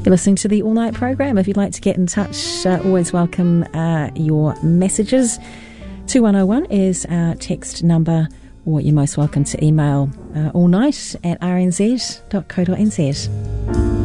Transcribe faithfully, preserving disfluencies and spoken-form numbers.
You're listening to the All Night program. If you'd like to get in touch, uh, always welcome uh, your messages. two one oh one is our text number, or you're most welcome to email uh, allnight at r n z dot co dot n z.